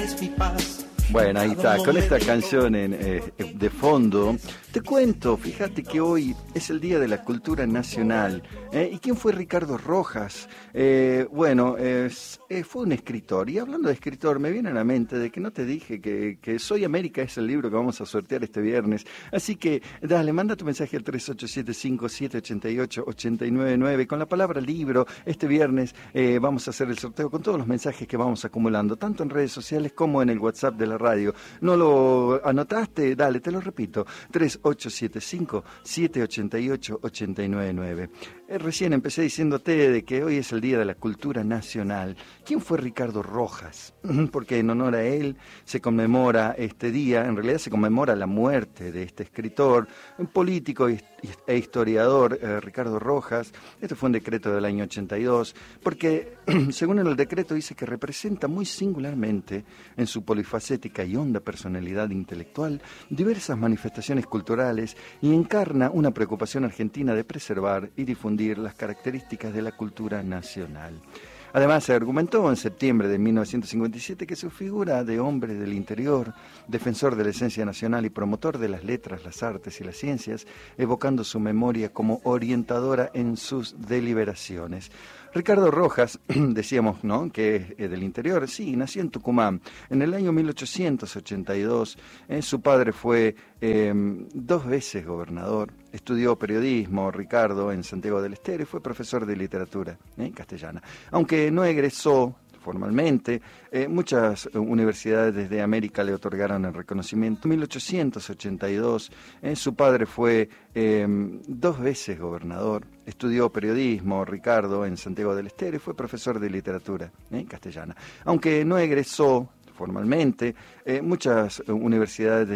es mi paz. Bueno, ahí está, con esta canción de fondo, te cuento, fíjate que hoy es el Día de la Cultura Nacional. ¿Y quién fue Ricardo Rojas? Fue un escritor, y hablando de escritor, me viene a la mente de que no te dije que Soy América es el libro que vamos a sortear este viernes, así que dale, manda tu mensaje al 3875-788-899 con la palabra libro. Este viernes vamos a hacer el sorteo con todos los mensajes que vamos acumulando, tanto en redes sociales como en el WhatsApp de la radio. ¿No lo anotaste? Dale, te lo repito, 3875-788-899. Recién empecé diciéndote de que hoy es el Día de la Cultura Nacional. ¿Quién fue Ricardo Rojas? Porque en honor a él se conmemora este día, en realidad se conmemora la muerte de este escritor, un político e historiador, Ricardo Rojas. Esto fue un decreto del año 82, porque según el decreto dice que representa muy singularmente en su polifacética y honda personalidad intelectual diversas manifestaciones culturales y encarna una preocupación argentina de preservar y difundir las características de la cultura nacional. Además, se argumentó en septiembre de 1957 que su figura de hombre del interior, defensor de la esencia nacional y promotor de las letras, las artes y las ciencias, evocando su memoria como orientadora en sus deliberaciones. Ricardo Rojas, decíamos, ¿no?, que es del interior. Sí, nació en Tucumán en el año 1882. Su padre fue 2 veces gobernador. Estudió periodismo, Ricardo, en Santiago del Estero, y fue profesor de literatura castellana. Aunque no egresó formalmente, muchas universidades de América le otorgaron el reconocimiento. En 1882, su padre fue 2 veces gobernador. Estudió periodismo, Ricardo, en Santiago del Estero, y fue profesor de literatura castellana. Aunque no egresó formalmente, muchas universidades